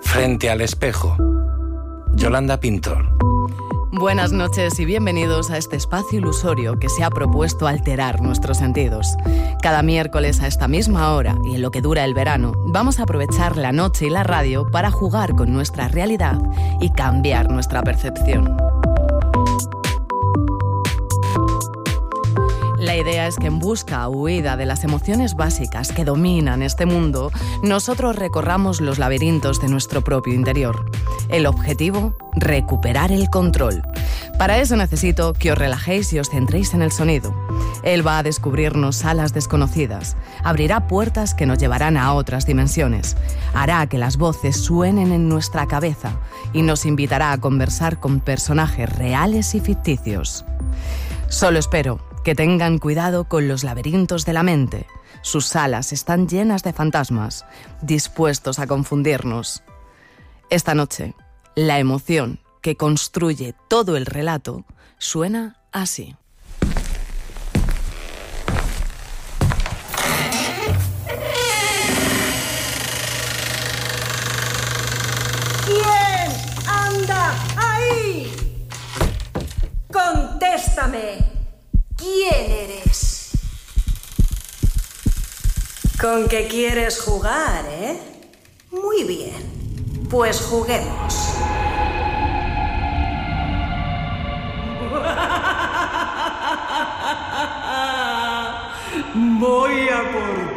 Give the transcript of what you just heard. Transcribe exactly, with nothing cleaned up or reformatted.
Frente al espejo. Yolanda Pintor. Buenas noches y bienvenidos a este espacio ilusorio que se ha propuesto alterar nuestros sentidos. Cada miércoles a esta misma hora y en lo que dura el verano, vamos a aprovechar la noche y la radio para jugar con nuestra realidad y cambiar nuestra percepción. La idea es que en busca o huida de las emociones básicas que dominan este mundo, nosotros recorramos los laberintos de nuestro propio interior. El objetivo, recuperar el control. Para eso necesito que os relajéis y os centréis en el sonido. Él va a descubrirnos salas desconocidas, abrirá puertas que nos llevarán a otras dimensiones, hará que las voces suenen en nuestra cabeza y nos invitará a conversar con personajes reales y ficticios. Solo espero que tengan cuidado con los laberintos de la mente. Sus salas están llenas de fantasmas, dispuestos a confundirnos. Esta noche, la emoción que construye todo el relato suena así. ¿Quién anda ahí? Contéstame. ¿Quién eres? ¿Con qué quieres jugar, eh? Muy bien, pues juguemos. Voy a por